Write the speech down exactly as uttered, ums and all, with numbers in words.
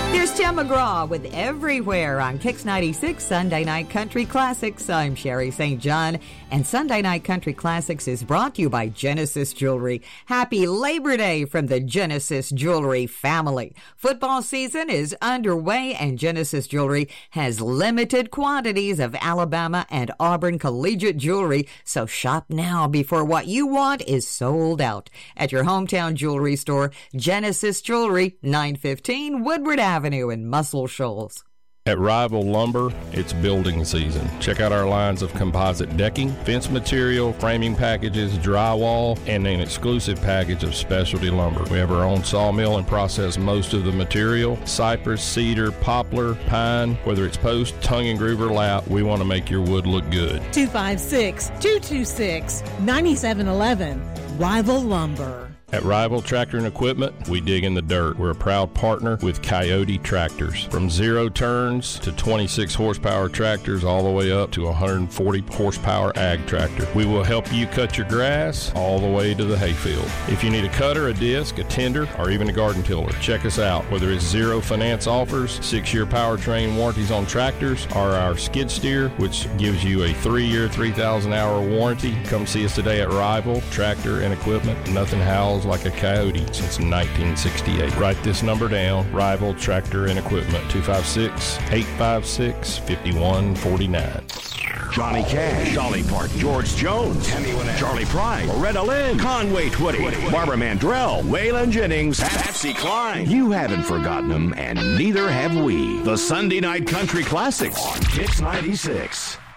There's Tim McGraw with Everywhere on Kix ninety-six Sunday Night Country Classics. I'm Sherry Saint John, and Sunday Night Country Classics is brought to you by Genesis Jewelry. Happy Labor Day from the Genesis Jewelry family. Football season is underway, and Genesis Jewelry has limited quantities of Alabama and Auburn collegiate jewelry, so shop now before what you want is sold out. At your hometown jewelry store, Genesis Jewelry, nine fifteen Woodward Avenue in Muscle Shoals. At Rival Lumber, it's building season. Check out our lines of composite decking, fence material, framing packages, drywall, and an exclusive package of specialty lumber. We have our own sawmill and process most of the material. Cypress, cedar, poplar, pine, whether it's post, tongue and groove, or lath, we want to make your wood look good. two five six, two two six, nine seven one one. Rival Lumber. At Rival Tractor and Equipment, we dig in the dirt. We're a proud partner with Coyote Tractors. From zero turns to twenty-six horsepower tractors all the way up to one hundred forty horsepower ag tractor. We will help you cut your grass all the way to the hayfield. If you need a cutter, a disc, a tender, or even a garden tiller, check us out. Whether it's zero finance offers, six-year powertrain warranties on tractors, or our skid steer, which gives you a three-year, three thousand hour warranty, come see us today at Rival Tractor and Equipment. Nothing howls like a coyote since nineteen sixty-eight. Write this number down: Rival Tractor and Equipment, two five six, eight five six, five one four nine. Johnny Cash, Dolly Parton, George Jones, Tammy Wynette, Charlie Pride, Loretta Lynn, Conway Twitty, Twitty, Barbara Mandrell, Waylon Jennings, Patsy Cline. You haven't forgotten them, and neither have we. The Sunday Night Country Classics on Kix ninety-six.